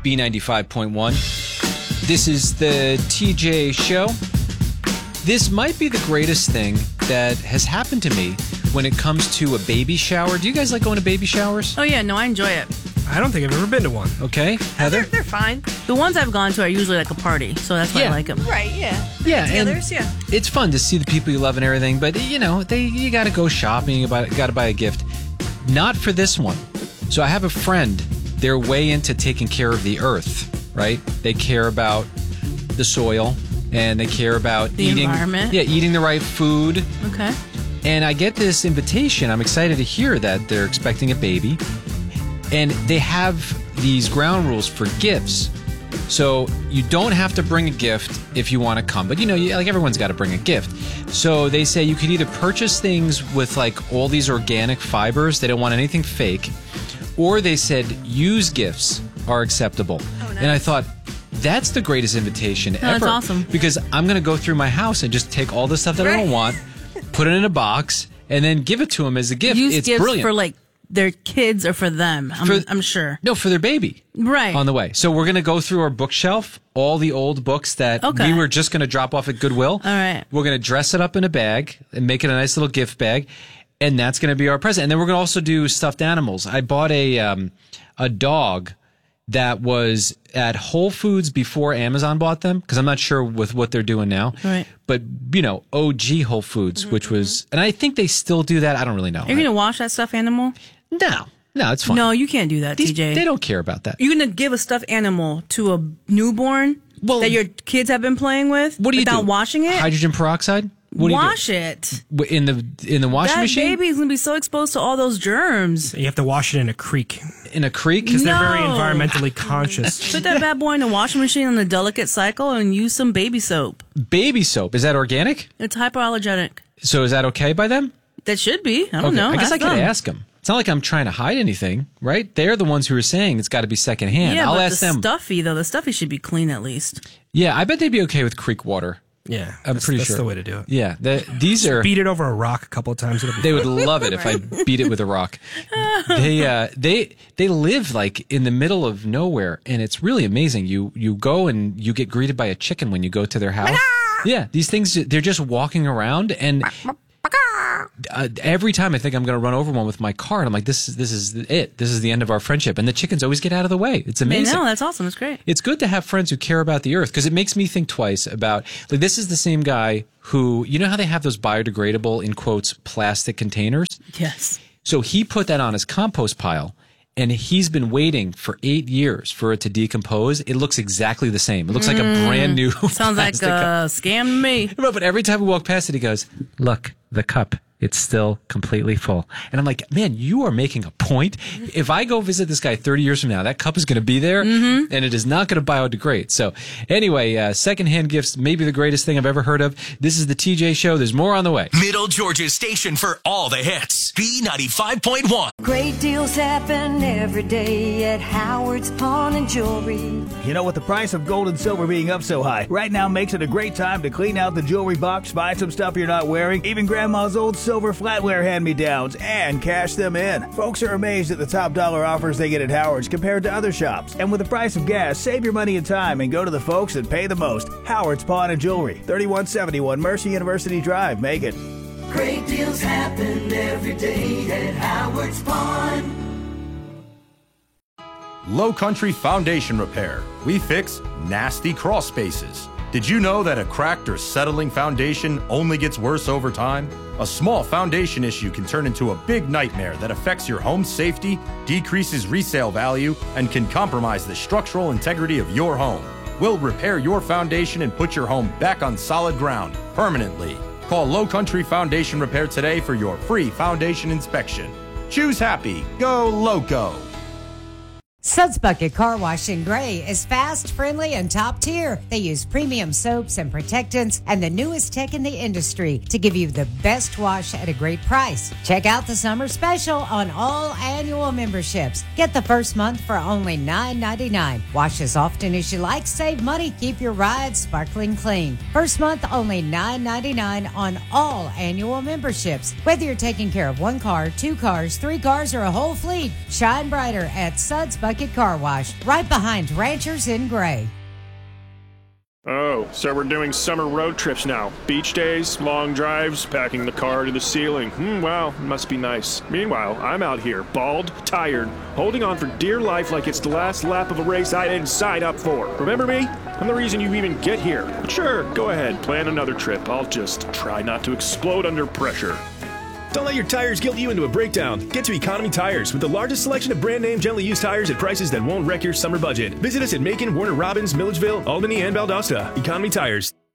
B95.1. This is the TJ Show. This might be the greatest thing that has happened to me when it comes to a baby shower. Do you guys like going to baby showers? Oh, yeah. No, I enjoy it. I don't think I've ever been to one. Okay. Heather? They're fine. The ones I've gone to are usually like a party, so that's why I like them. Right, yeah. Yeah, and Others, yeah. it's fun to see the people you love and everything, but, you got to go shopping, you got to buy a gift. Not for this one. So I have a friend, they're way into taking care of the earth, right? They care about the soil, and they care about The environment. Yeah, eating the right food. Okay. And I get this invitation. I'm excited to hear that they're expecting a baby. And they have these ground rules for gifts. So you don't have to bring a gift if you want to come. But, like everyone's got to bring a gift. So they say you could either purchase things with like all these organic fibers. They don't want anything fake. Or they said used gifts are acceptable. Oh, nice. And I thought, that's the greatest invitation ever. That's awesome. Because I'm going to go through my house and just take all the stuff that I don't want, put it in a box, and then give it to them as a gift. Use it's gifts brilliant. for like their kids or for them. I'm sure. No, for their baby. Right. On the way. So we're going to go through our bookshelf, all the old books that we were just going to drop off at Goodwill. All right. We're going to dress it up in a bag and make it a nice little gift bag. And that's going to be our present. And then we're going to also do stuffed animals. I bought a dog that was at Whole Foods before Amazon bought them, because I'm not sure with what they're doing now. Right. But, OG Whole Foods, which was, and I think they still do that. I don't really know. Are you going to wash that stuffed animal? No, it's fine. No, you can't do that, TJ. They don't care about that. You're going to give a stuffed animal to a newborn that your kids have been playing with What do you do? without washing it? Hydrogen peroxide? What Wash do you it. do? In the washing That machine? baby's going to be so exposed to all those germs. You have to wash it in a creek In a creek? because they're very No. environmentally conscious. Put that bad boy in the washing machine on a delicate cycle and use some baby soap. Baby soap. Is that organic? It's hypoallergenic. So is that okay by them? That should be. I don't know. I guess I Ask could them. ask them. It's not like I'm trying to hide anything, right? They're the ones who are saying it's got to be secondhand. Yeah, I'll but ask the them. stuffy, though, the stuffy should be clean at least. Yeah, I bet they'd be okay with creek water. Yeah, I'm pretty that's sure. the way to do it. Yeah, these are. Beat it over a rock a couple of times. It'll be They would love it if I beat it with a rock. They live like in the middle of nowhere, and it's really amazing. You go and you get greeted by a chicken when you go to their house. Yeah, these things, they're just walking around, and every time I think I'm going to run over one with my car, and I'm like, this is it. This is the end of our friendship. And the chickens always get out of the way. It's amazing. I know, that's awesome. It's great. It's good to have friends who care about the earth, because it makes me think twice about, like, this is the same guy who, you know how they have those biodegradable, in quotes, plastic containers? Yes. So he put that on his compost pile, and he's been waiting for 8 years for it to decompose. It looks exactly the same. It looks like a brand new Sounds like plastic cup. a scam to me. No, but every time we walk past it, he goes, look, the cup. It's still completely full. And I'm like, man, you are making a point. If I go visit this guy 30 years from now, that cup is going to be there, and it is not going to biodegrade. So anyway, secondhand gifts, maybe the greatest thing I've ever heard of. This is the TJ Show. There's more on the way. Middle Georgia's station for all the hits. B95.1. Great deals happen every day at Howard's Pawn and Jewelry. You know, with the price of gold and silver being up so high, right now makes it a great time to clean out the jewelry box, buy some stuff you're not wearing, even grandma's old silver flatware hand-me-downs, and cash them in. Folks are amazed at the top dollar offers they get at Howard's compared to other shops. And with the price of gas, save your money and time and go to the folks that pay the most. Howard's Pawn and Jewelry, 3171 Mercy University Drive, Macon. Great deals happen every day at Howard's Pawn. Low Country Foundation Repair. We fix nasty crawl spaces. Did you know that a cracked or settling foundation only gets worse over time? A small foundation issue can turn into a big nightmare that affects your home's safety, decreases resale value, and can compromise the structural integrity of your home. We'll repair your foundation and put your home back on solid ground permanently. Call Low Country Foundation Repair today for your free foundation inspection. Choose happy. Go Loco. Suds Bucket Car Wash in Gray is fast, friendly, and top tier. They use premium soaps and protectants and the newest tech in the industry to give you the best wash at a great price. Check out the summer special on all annual memberships. Get the first month for only $9.99. Wash as often as you like, save money, keep your ride sparkling clean. First month only $9.99 on all annual memberships. Whether you're taking care of one car, two cars, three cars, or a whole fleet, shine brighter at Suds Bucket Bucket Car Wash, right behind Ranchers in Gray. Oh, so we're doing summer road trips now. Beach days, long drives, packing the car to the ceiling. Wow, must be nice. Meanwhile, I'm out here, bald, tired, holding on for dear life like it's the last lap of a race I didn't sign up for. Remember me? I'm the reason you even get here. But sure, go ahead, plan another trip. I'll just try not to explode under pressure. Don't let your tires guilt you into a breakdown. Get to Economy Tires with the largest selection of brand name gently used tires at prices that won't wreck your summer budget. Visit us at Macon, Warner Robins, Milledgeville, Albany, and Valdosta. Economy Tires.